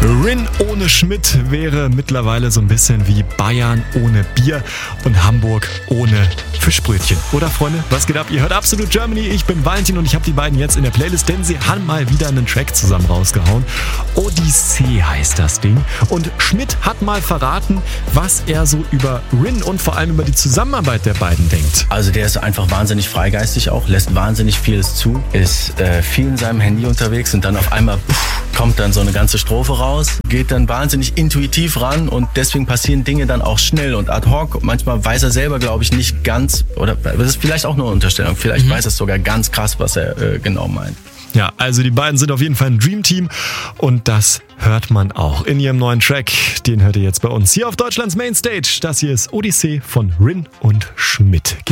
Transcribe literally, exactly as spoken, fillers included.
Rin ohne Schmidt wäre mittlerweile so ein bisschen wie Bayern ohne Bier und Hamburg ohne Fischbrötchen. Oder Freunde, was geht ab? Ihr hört Absolut Germany, ich bin Valentin und ich habe die beiden jetzt in der Playlist, denn sie haben mal wieder einen Track zusammen rausgehauen. Odyssee heißt das Ding. Und Schmidt hat mal verraten, was er so über Rin und vor allem über die Zusammenarbeit der beiden denkt. Also der ist einfach wahnsinnig freigeistig auch, lässt wahnsinnig vieles zu, ist äh, viel in seinem Handy unterwegs und dann auf einmal pff, kommt dann so eine ganze Strophe raus, geht dann wahnsinnig intuitiv ran und deswegen passieren Dinge dann auch schnell und ad hoc. Manchmal weiß er selber, glaube ich, nicht ganz, oder das ist vielleicht auch nur eine Unterstellung, vielleicht mhm. weiß er sogar ganz krass, was er äh, genau meint. Ja, also die beiden sind auf jeden Fall ein Dreamteam und das hört man auch in ihrem neuen Track. Den hört ihr jetzt bei uns hier auf Deutschlands Mainstage. Das hier ist Odyssee von Rin und Schmidt.